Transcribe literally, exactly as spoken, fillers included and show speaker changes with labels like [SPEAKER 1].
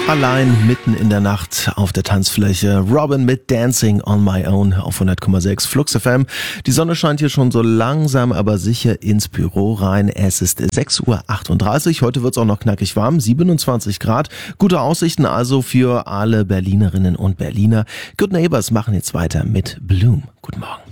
[SPEAKER 1] Allein mitten in der Nacht auf der Tanzfläche. Robin mit Dancing on My Own auf hundert Komma sechs Flux F M. Die Sonne scheint hier schon so langsam, aber sicher ins Büro rein. Es ist sechs Uhr achtunddreißig. Heute wird es auch noch knackig warm, siebenundzwanzig Grad. Gute Aussichten also für alle Berlinerinnen und Berliner. Good Neighbors machen jetzt weiter mit Bloom. Guten Morgen.